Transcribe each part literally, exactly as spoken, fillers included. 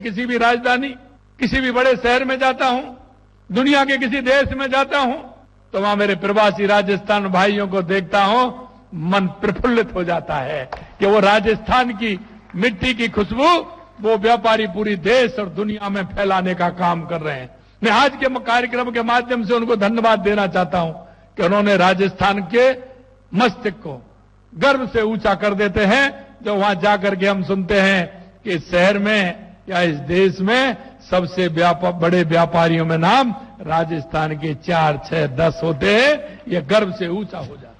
किसी भी राजधानी, किसी भी बड़े शहर में जाता हूं, दुनिया के किसी देश में जाता हूं, तो वहां मेरे प्रवासी राजस्थान भाइयों को देखता हूं, मन प्रफुल्लित हो जाता है कि वो राजस्थान की मिट्टी की खुशबू वो व्यापारी पूरी देश और दुनिया में फैलाने का काम कर रहे हैं। मैं आज के कार्यक्रम के माध्यम से उनको धन्यवाद देना चाहता हूं कि उन्होंने राजस्थान के मस्तिष्क को गर्व से ऊंचा कर देते हैं। जो वहां जाकर के हम सुनते हैं कि इस शहर में या इस देश में सबसे व्यापक बड़े व्यापारियों में नाम राजस्थान के चार छह दस होते हैं, ये गर्व से ऊंचा हो जाता है।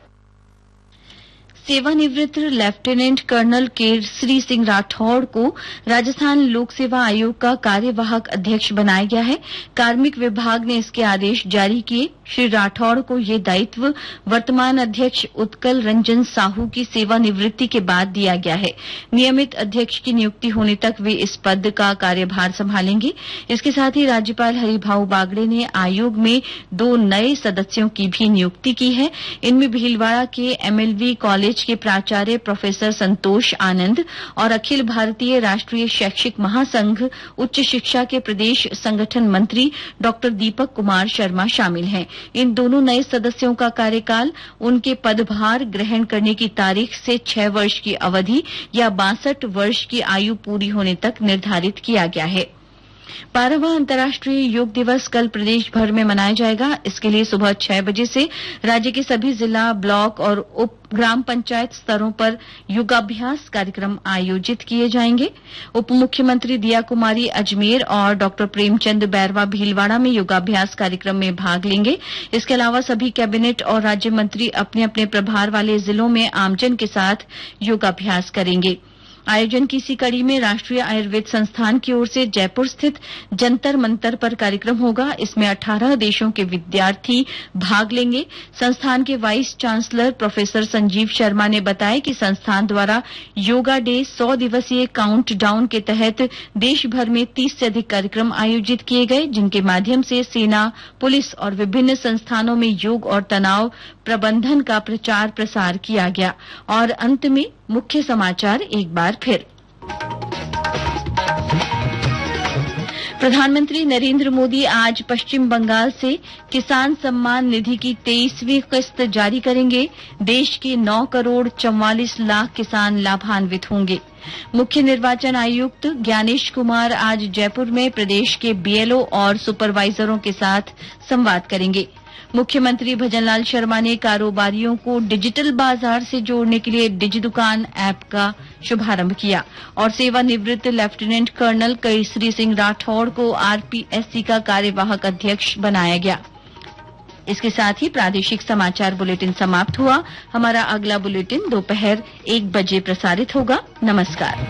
सेवानिवृत्त लेफ्टिनेंट कर्नल केसरी सिंह राठौड़ को राजस्थान लोक सेवा आयोग का कार्यवाहक अध्यक्ष बनाया गया है। कार्मिक विभाग ने इसके आदेश जारी किए। श्री राठौड़ को ये दायित्व वर्तमान अध्यक्ष उत्कल रंजन साहू की सेवानिवृत्ति के बाद दिया गया है। नियमित अध्यक्ष की नियुक्ति होने तक वे इस पद का कार्यभार संभालेंगे। इसके साथ ही राज्यपाल हरिभाऊ बागड़े ने आयोग में दो नए सदस्यों की भी नियुक्ति की है। इनमें भीलवाड़ा के एमएलवी कॉलेज के प्राचार्य प्रोफेसर संतोष आनंद और अखिल भारतीय राष्ट्रीय शैक्षिक महासंघ उच्च शिक्षा के प्रदेश संगठन मंत्री डॉक्टर दीपक कुमार शर्मा शामिल हैं। इन दोनों नए सदस्यों का कार्यकाल उनके पदभार ग्रहण करने की तारीख से छह वर्ष की अवधि या बासठ वर्ष की आयु पूरी होने तक निर्धारित किया गया है। बारहवां अंतर्राष्ट्रीय योग दिवस कल प्रदेश भर में मनाया जाएगा। इसके लिए सुबह छह बजे से राज्य के सभी जिला, ब्लॉक और उप ग्राम पंचायत स्तरों पर योगाभ्यास कार्यक्रम आयोजित किए जाएंगे। उप मुख्यमंत्री दिया कुमारी अजमेर और डॉक्टर प्रेमचंद बैरवा भीलवाड़ा में योगाभ्यास कार्यक्रम में भाग लेंगे। इसके अलावा सभी कैबिनेट और राज्य मंत्री अपने अपने प्रभार वाले जिलों में आमजन के साथ योगाभ्यास करेंगे। आयोजन की इसी कड़ी में राष्ट्रीय आयुर्वेद संस्थान की ओर से जयपुर स्थित जंतर मंतर पर कार्यक्रम होगा। इसमें अठारह देशों के विद्यार्थी भाग लेंगे। संस्थान के vice chancellor professor Sanjeev Sharma ने बताया कि संस्थान द्वारा योगा डे सौ दिवसीय काउंट डाउन के तहत देश भर में तीस से अधिक कार्यक्रम आयोजित किए गए, जिनके माध्यम से सेना, पुलिस और विभिन्न संस्थानों में योग और तनाव प्रबंधन का प्रचार प्रसार किया गया। और अंत में मुख्य समाचार एक बार फिर। प्रधानमंत्री नरेंद्र मोदी आज पश्चिम बंगाल से किसान सम्मान निधि की तेईसवीं किस्त जारी करेंगे। देश के नौ करोड़ चौवालीस लाख किसान लाभान्वित होंगे। मुख्य निर्वाचन आयुक्त ज्ञानेश कुमार आज जयपुर में प्रदेश के बीएलओ और सुपरवाइजरों के साथ संवाद करेंगे। मुख्यमंत्री भजनलाल शर्मा ने कारोबारियों को डिजिटल बाजार से जोड़ने के लिए डिजि दुकान ऐप का शुभारंभ किया। और सेवानिवृत्त लेफ्टिनेंट कर्नल केसरी सिंह राठौड़ को आरपीएससी का कार्यवाहक अध्यक्ष बनाया गया। इसके साथ ही प्रादेशिक समाचार बुलेटिन समाप्त हुआ। हमारा अगला बुलेटिन दोपहर एक बजे प्रसारित होगा। नमस्कार।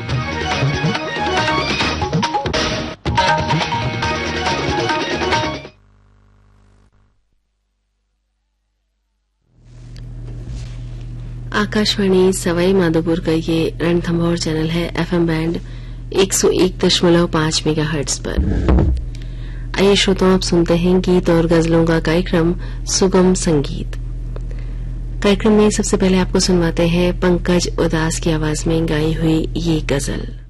आकाशवाणी सवाई माधोपुर का ये रणथंभौर चैनल है एफएम बैंड एक सौ एक दशमलव पांच मेगाहर्ट्ज पर। आइए श्रोताओं, आप सुनते हैं गीत और गजलों का कार्यक्रम सुगम संगीत। कार्यक्रम में सबसे पहले आपको सुनवाते हैं पंकज उदास की आवाज में गाई हुई ये गजल।